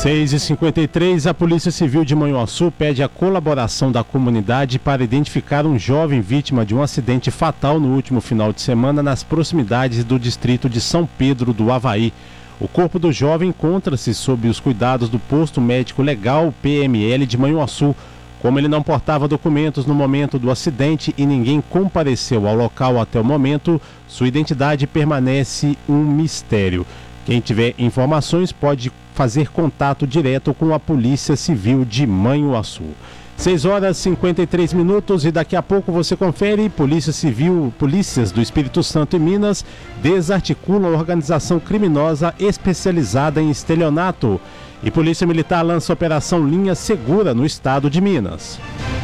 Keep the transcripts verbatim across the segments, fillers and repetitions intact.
seis e cinquenta e três, a Polícia Civil de Manhuaçu pede a colaboração da comunidade para identificar um jovem vítima de um acidente fatal no último final de semana nas proximidades do distrito de São Pedro do Avaí. O corpo do jovem encontra-se sob os cuidados do posto médico legal P M L de Manhuaçu. Como ele não portava documentos no momento do acidente e ninguém compareceu ao local até o momento, sua identidade permanece um mistério. Quem tiver informações pode fazer contato direto com a Polícia Civil de Manhuaçu. seis horas e cinquenta e três minutos e daqui a pouco você confere. Polícia Civil, polícias do Espírito Santo e Minas desarticulam a organização criminosa especializada em estelionato. E Polícia Militar lança Operação Linha Segura no estado de Minas.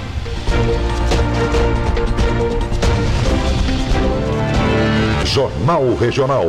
Jornal Regional.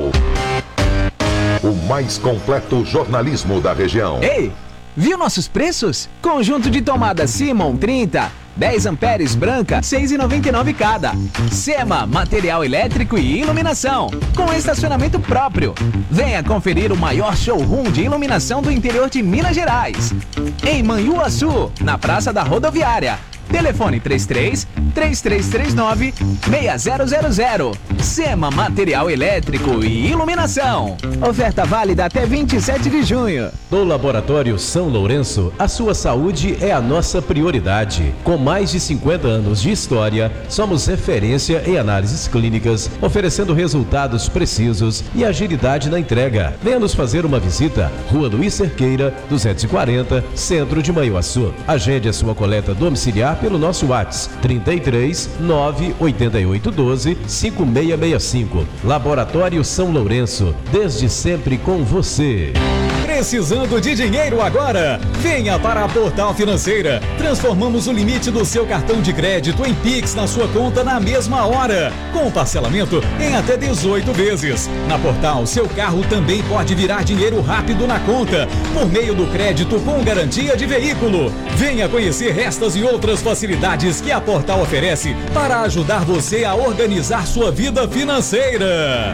O mais completo jornalismo da região. Ei, viu nossos preços? Conjunto de tomada Simon trinta, dez amperes branca, seis reais e noventa e nove cada. Sema, material elétrico e iluminação, com estacionamento próprio. Venha conferir o maior showroom de iluminação do interior de Minas Gerais. Em Manhuaçu, na Praça da Rodoviária. Telefone três três, três três três nove, seis zero zero zero. Sema Material Elétrico e Iluminação. Oferta válida até vinte e sete de junho. No Laboratório São Lourenço, a sua saúde é a nossa prioridade. Com mais de cinquenta anos de história, somos referência em análises clínicas, oferecendo resultados precisos e agilidade na entrega. Venha nos fazer uma visita. Rua Luiz Cerqueira, duzentos e quarenta, Centro de Manhuaçu. Agende a sua coleta domiciliar pelo nosso WhatsApp trinta e três, nove oito oito um dois, cinco seis seis cinco. Laboratório São Lourenço, desde sempre com você. Precisando de dinheiro agora? Venha para a Portal Financeira. Transformamos o limite do seu cartão de crédito em Pix na sua conta na mesma hora, com parcelamento em até dezoito vezes. Na Portal, seu carro também pode virar dinheiro rápido na conta, por meio do crédito com garantia de veículo. Venha conhecer estas e outras facilidades que a Portal oferece para ajudar você a organizar sua vida financeira.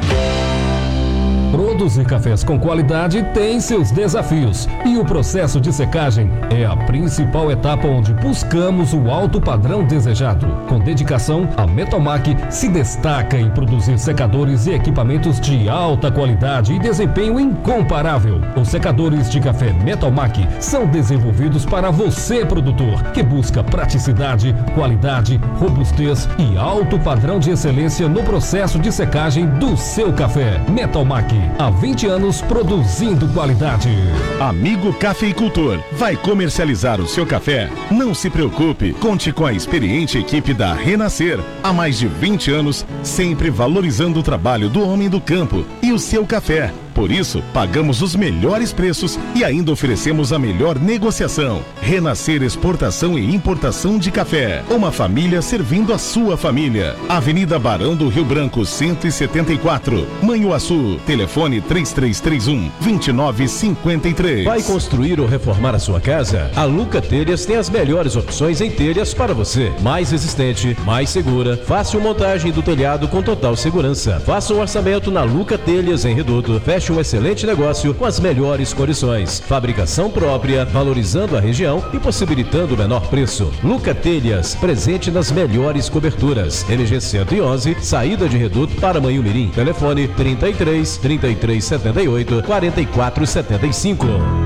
Produzir cafés com qualidade tem seus desafios e o processo de secagem é a principal etapa onde buscamos o alto padrão desejado. Com dedicação, a Metalmac se destaca em produzir secadores e equipamentos de alta qualidade e desempenho incomparável. Os secadores de café Metalmac são desenvolvidos para você, produtor, que busca praticidade, qualidade, robustez e alto padrão de excelência no processo de secagem do seu café. Metalmac, há vinte anos produzindo qualidade. Amigo cafeicultor, vai comercializar o seu café? Não se preocupe, conte com a experiente equipe da Renascer. Há mais de vinte anos, sempre valorizando o trabalho do homem do campo e o seu café. Por isso, pagamos os melhores preços e ainda oferecemos a melhor negociação. Renascer Exportação e Importação de Café. Uma família servindo a sua família. Avenida Barão do Rio Branco, cento e setenta e quatro. Manhuaçu. Telefone três três três um, dois nove cinco três. Vai construir ou reformar a sua casa? A Luca Telhas tem as melhores opções em telhas para você. Mais resistente, mais segura. Fácil montagem do telhado com total segurança. Faça um orçamento na Luca Telhas em Redondo. Feche um excelente negócio com as melhores condições. Fabricação própria, valorizando a região e possibilitando o menor preço. Luca Telhas, presente nas melhores coberturas. M G cento e onze, saída de Reduto para Manhumirim. Telefone trinta e três, trinta e três setenta e oito, quarenta e quatro setenta e cinco.